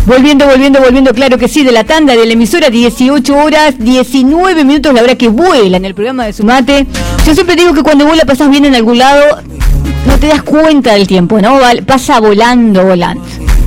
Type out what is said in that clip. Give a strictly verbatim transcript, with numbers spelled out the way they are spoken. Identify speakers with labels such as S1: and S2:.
S1: Volviendo, volviendo, volviendo, claro que sí, de la tanda de la emisora, dieciocho horas, diecinueve minutos, la hora que vuela en el programa de Sumate. Yo siempre digo que cuando vos la pasás bien en algún lado, no te das cuenta del tiempo, ¿no? Pasa volando, volando.